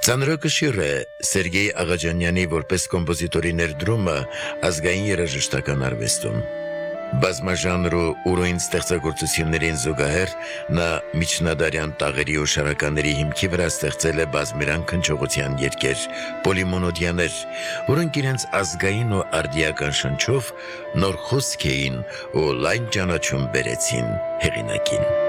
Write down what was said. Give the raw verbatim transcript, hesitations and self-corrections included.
Ծանրակշիռ է Սերգեյ Աղաջանյանի որպես կոմպոզիտորի ներդրումը ազգային երաժշտական արվեստում։ Բազմաժանր ու ուրույն ստեղծագործություններին զուգահեռ նա միջնադարյան տաղերի ու շարականների հիմքի վրա ստեղծել է բազմերանգ քնչողության երգեր, պոլիմոնոդիաներ, որոնք իրենց ազգային ու արդիական շնչով նոր խոսք էին ու լայն ճանաչում բերեցին հեղինակին։